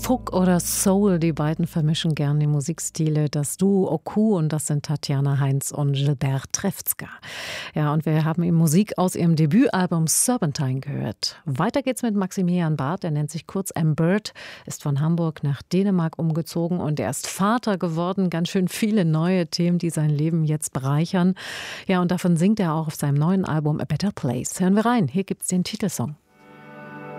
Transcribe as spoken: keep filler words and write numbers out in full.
Folk oder Soul, die beiden vermischen gern die Musikstile. Das Duo Oku, und das sind Tatjana Heinz und Gilbert Trefzger. Ja, und wir haben ihm Musik aus ihrem Debütalbum Serpentine gehört. Weiter geht's mit Maximilian Barth, er nennt sich kurz M. Bird, ist von Hamburg nach Dänemark umgezogen und er ist Vater geworden. Ganz schön viele neue Themen, die sein Leben jetzt bereichern. Ja, und davon singt er auch auf seinem neuen Album A Better Place. Hören wir rein, hier gibt's den Titelsong.